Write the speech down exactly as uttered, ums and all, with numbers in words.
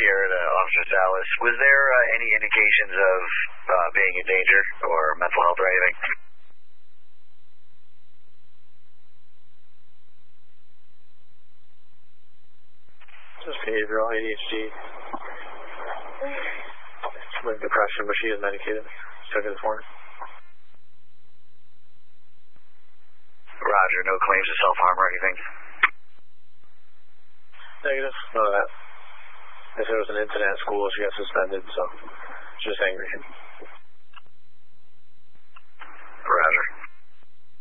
Sierra to Officer Salas. Was there uh, any indications of uh, being in danger or mental health or anything? Just behavioral A D H D. With depression, but she is medicated. Took it this morning. Roger, no claims of self-harm or anything? Negative, none of that. If there was an incident at school, she got suspended, so she's just angry.